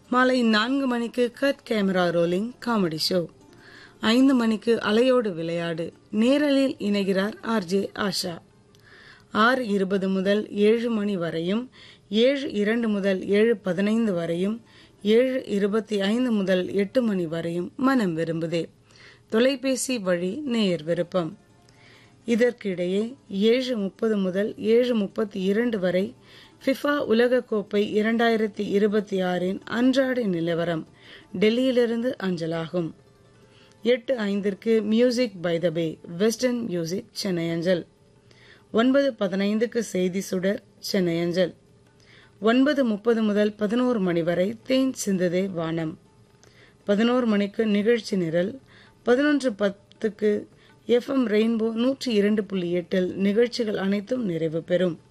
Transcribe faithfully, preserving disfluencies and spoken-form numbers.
மாலை நான்கு மணிக்கு cut camera rolling comedy show. ஐந்து மணிக்கு அலையோடு விளையாடு, நேரலில் இணைகிறார் ஆர் ஜே ஆஷா. ஆறு இருபது முதல் ஏழு மணி வரையும், ஏழு இரண்டு முதல் ஏழு பதினைந்து வரையும், ஏழு இருபத்தி ஐந்து முதல் எட்டு மணி வரையும் மனம் விரும்புதே தொலைபேசி வழி நேயர் விருப்பம். இதற்கிடையே ஏழு முப்பது முதல் ஏழு முப்பத்தி இரண்டு வரை ஃபிஃபா உலகக்கோப்பை இரண்டாயிரத்தி இருபத்தி ஆறின் அன்றாட நிலவரம் டெல்லியிலிருந்து அஞ்சலாகும். எட்டு ஐந்திற்கு music by the pay western music Chennai அஞ்சல். ஒன்பது பதினைந்துக்கு செய்தி சுடர் சென்னை அஞ்சல். ஒன்பது முப்பது முதல் பதினோரு மணி வரை தேன் சிந்ததே வானம். பதினோரு மணிக்கு நிகழ்ச்சி நிரல். பதினொன்று பத்துக்கு எஃப் எம் ரெயின்போ நூற்றி இரண்டு புள்ளி எட்டில் நிகழ்ச்சிகள் அனைத்தும் நிறைவு பெறும்.